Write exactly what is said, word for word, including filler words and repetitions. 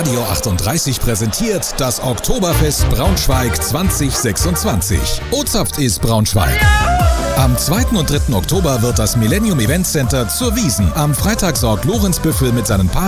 Radio achtunddreißig präsentiert das Oktoberfest Braunschweig zwanzig sechsundzwanzig. Ozapft ist Braunschweig. Am zweiten und dritten Oktober wird das Millennium Event Center zur Wiesn. Am Freitag sorgt Lorenz Büffel mit seinen Partnern